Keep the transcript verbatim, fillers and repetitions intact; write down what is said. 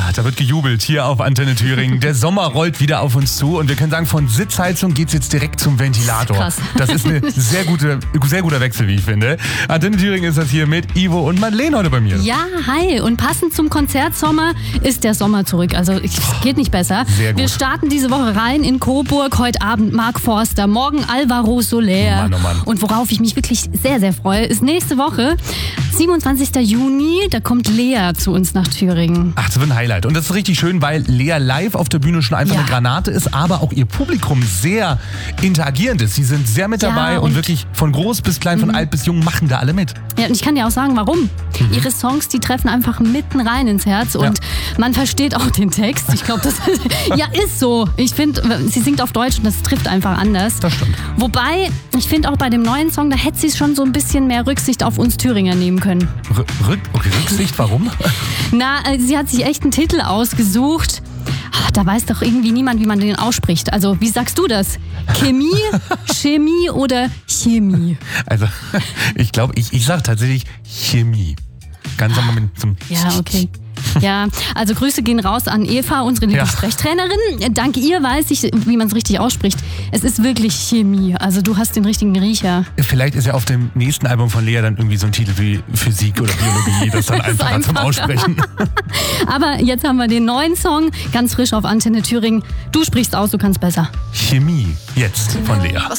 da wird gejubelt hier auf Antenne Thüringen. Der Sommer rollt wieder auf uns zu und wir können sagen, von Sitzheizung geht's jetzt direkt zum Ventilator. Krass. Das ist ein sehr, gute, sehr guter Wechsel, wie ich finde. Antenne Thüringen ist das hier mit Ivo und Madeleine heute bei mir. Ja, hi. Und passend zum Konzertsommer ist der Sommer zurück. Also es geht nicht besser. Sehr gut. Wir starten diese Woche rein in Coburg. Heute Abend Mark Forster, morgen Alvaro Soler. Mann, oh Mann. Und worauf ich mich wirklich sehr, sehr freue, ist nächste Woche, siebenundzwanzigsten Juni, da kommt Lea zu uns nach Thüringen. Ach, das wird ein Highlight. Und das ist richtig schön, weil Lea live auf der Bühne schon einfach Ja. eine Granate ist, aber auch ihr Publikum sehr interagierend ist. Sie sind sehr mit Ja, dabei und, und wirklich von groß bis klein, von alt bis jung machen da alle mit. Ja, und ich kann dir auch sagen, warum. Mhm. Ihre Songs, die treffen einfach mitten rein ins Herz und Ja. man versteht auch den Text. Ich glaube, das ja, ist so. Ich finde, sie singt auf Deutsch und das trifft einfach anders. Das stimmt. Wobei, ich finde auch bei dem neuen Song, da hätte sie schon so ein bisschen mehr Rücksicht auf uns Thüringer nehmen können. R Rück okay, Rücksicht, warum? Na, äh, sie hat sich echt einen Titel ausgesucht. Ah, da weiß doch irgendwie niemand, wie man den ausspricht. Also, wie sagst du das? Chemie, Chemie oder Chemie? Also, ich glaube, ich, ich sage tatsächlich Chemie. Ganz am Moment zum... Ja, okay. Ja, also Grüße gehen raus an Eva, unsere Ja. Sprechtrainerin. Dank ihr weiß ich, wie man es richtig ausspricht. Es ist wirklich Chemie. Also du hast den richtigen Riecher. Vielleicht ist ja auf dem nächsten Album von Lea dann irgendwie so ein Titel wie Physik oder Biologie. Das ist dann Das ist einfacher zum einfacher. Aussprechen. Aber jetzt haben wir den neuen Song, ganz frisch auf Antenne Thüringen. Du sprichst aus, du kannst besser. Chemie, jetzt von Lea.